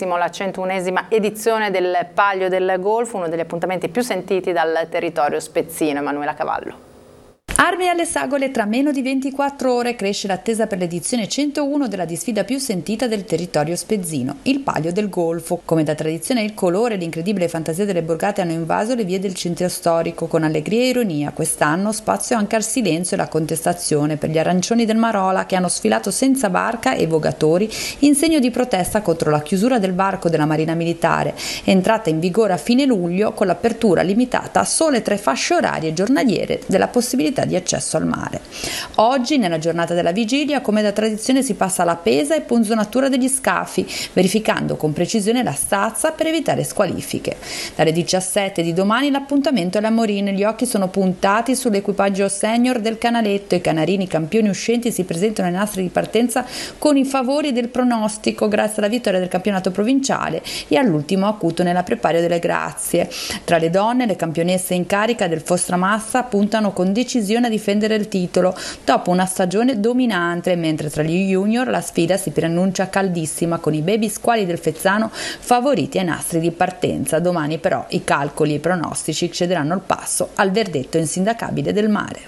benissimo la 101esima edizione del Palio del Golfo, uno degli appuntamenti più sentiti dal territorio spezzino. Emanuela Cavallo. Armi alle sagole, tra meno di 24 ore cresce l'attesa per l'edizione 101 della disfida più sentita del territorio spezzino, il Palio del Golfo. Come da tradizione il colore e l'incredibile fantasia delle borgate hanno invaso le vie del centro storico con allegria e ironia. Quest'anno spazio anche al silenzio e alla contestazione per gli arancioni del Marola che hanno sfilato senza barca e vogatori in segno di protesta contro la chiusura del varco della Marina Militare, entrata in vigore a fine luglio con l'apertura limitata a sole 3 fasce orarie giornaliere della possibilità di accesso al mare. Oggi, nella giornata della vigilia, come da tradizione si passa alla pesa e punzonatura degli scafi, verificando con precisione la stazza per evitare squalifiche. Dalle 17 di domani l'appuntamento è la Morine, gli occhi sono puntati sull'equipaggio senior del Canaletto, i canarini campioni uscenti si presentano ai nastri di partenza con i favori del pronostico grazie alla vittoria del campionato provinciale e all'ultimo acuto nella Prepario delle Grazie. Tra le donne, le campionesse in carica del Fostramassa puntano con decisione a difendere il titolo dopo una stagione dominante, mentre tra gli junior la sfida si preannuncia caldissima con i baby squali del Fezzano favoriti ai nastri di partenza. Domani però i calcoli e i pronostici cederanno il passo al verdetto insindacabile del mare.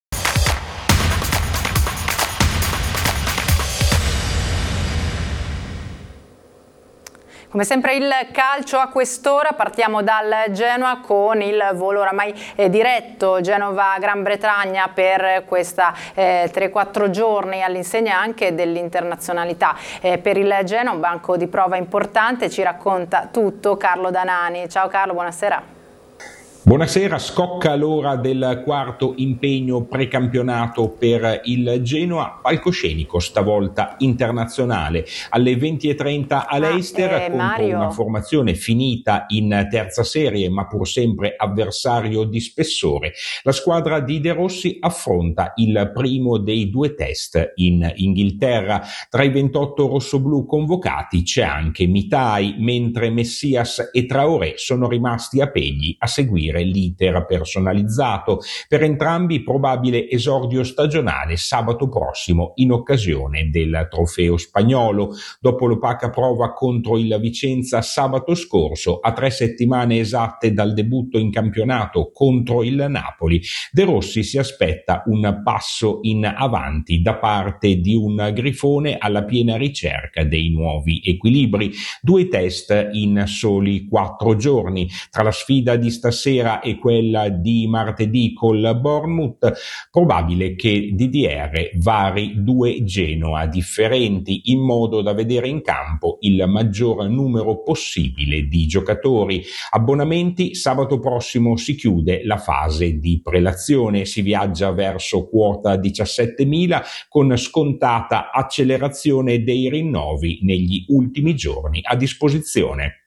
Come sempre il calcio a quest'ora, partiamo dal Genoa con il volo oramai diretto Genova-Gran Bretagna per questa 3-4 giorni all'insegna anche dell'internazionalità. Per il Genoa un banco di prova importante, ci racconta tutto Carlo Danani. Ciao Carlo, buonasera. Buonasera, scocca l'ora del quarto impegno precampionato per il Genoa, palcoscenico stavolta internazionale alle 20:30 a Leicester contro una formazione finita in terza serie ma pur sempre avversario di spessore. La squadra di De Rossi affronta il primo dei 2 test in Inghilterra. Tra i 28 rossoblù convocati c'è anche Mitai, mentre Messias e Traoré sono rimasti a Pegli a seguire l'iter personalizzato. Per entrambi probabile esordio stagionale sabato prossimo in occasione del trofeo spagnolo. Dopo l'opaca prova contro il Vicenza sabato scorso, a 3 settimane esatte dal debutto in campionato contro il Napoli, De Rossi si aspetta un passo in avanti da parte di un grifone alla piena ricerca dei nuovi equilibri. 2 test in soli 4 giorni. Tra la sfida di stasera e quella di martedì col Bournemouth, probabile che DDR vari 2 Genoa differenti in modo da vedere in campo il maggior numero possibile di giocatori. Abbonamenti: sabato prossimo si chiude la fase di prelazione, si viaggia verso quota 17.000 con scontata accelerazione dei rinnovi negli ultimi giorni a disposizione.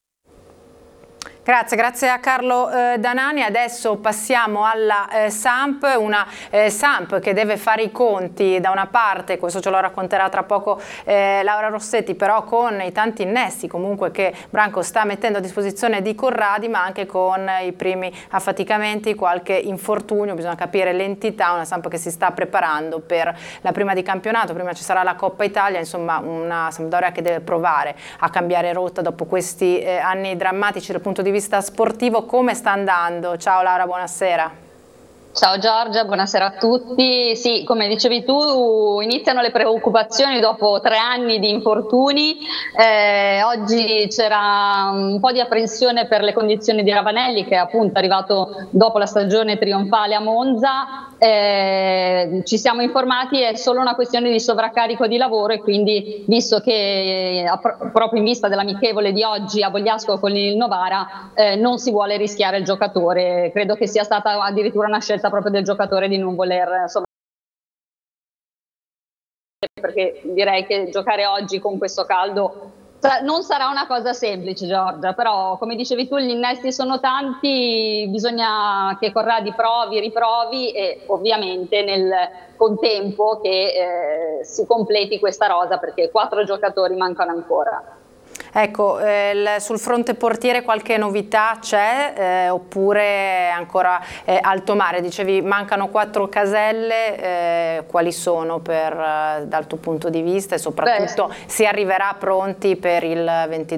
Grazie a Carlo Danani. Adesso passiamo alla Samp, una Samp che deve fare i conti da una parte, questo ce lo racconterà tra poco Laura Rossetti, però con i tanti innesti comunque che Branco sta mettendo a disposizione di Corradi, ma anche con i primi affaticamenti, qualche infortunio, bisogna capire l'entità, una Samp che si sta preparando per la prima di campionato, prima ci sarà la Coppa Italia, insomma una Sampdoria che deve provare a cambiare rotta dopo questi anni drammatici dal punto di vista sportivo. Come sta andando? Ciao Laura, buonasera. Ciao Giorgia, buonasera a tutti. Sì, come dicevi tu, iniziano le preoccupazioni dopo 3 anni di infortuni. Oggi c'era un po' di apprensione per le condizioni di Ravanelli, che è appunto arrivato dopo la stagione trionfale a Monza. Ci siamo informati, è solo una questione di sovraccarico di lavoro e quindi, visto che proprio in vista dell'amichevole di oggi a Bogliasco con il Novara, non si vuole rischiare il giocatore. Credo che sia stata addirittura una scelta proprio del giocatore di non voler, insomma, perché direi che giocare oggi con questo caldo non sarà una cosa semplice, Giorgia, però come dicevi tu gli innesti sono tanti, bisogna che Corradi provi, riprovi e ovviamente nel contempo che si completi questa rosa, perché 4 giocatori mancano ancora. Ecco, sul fronte portiere qualche novità c'è oppure ancora alto mare? Dicevi mancano 4 caselle, quali sono dal tuo punto di vista e soprattutto si arriverà pronti per il 22?